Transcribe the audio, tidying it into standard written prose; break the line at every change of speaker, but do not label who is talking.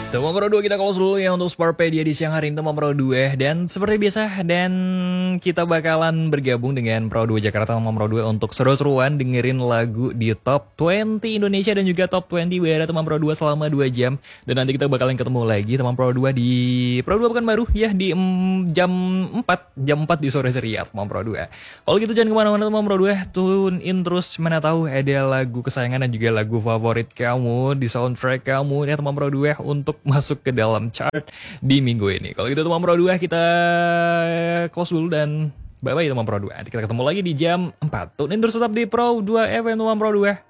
Teman Pro 2 kita close dulu ya untuk Sportpedia di siang hari ini teman Pro 2. Dan seperti biasa dan kita bakalan bergabung dengan Pro 2 Jakarta teman Pro 2 untuk seru-seruan dengerin lagu di Top 20 Indonesia dan juga Top 20 Barat teman Pro 2 selama 2 jam. Dan nanti kita bakalan ketemu lagi teman Pro 2 di Pro 2 Pekanbaru ya di jam 4 di sore ceria teman Pro 2. Kalau gitu jangan kemana-mana teman Pro 2, tune in terus, mana tahu ada lagu kesayangan dan juga lagu favorit kamu di soundtrack kamu ya teman Pro 2 untuk masuk ke dalam chart di minggu ini. Kalau gitu teman Pro 2 kita close dulu dan bye-bye teman Pro 2. Nanti kita ketemu lagi di jam 4. Tune in terus tetap di Pro 2 FM teman Pro 2.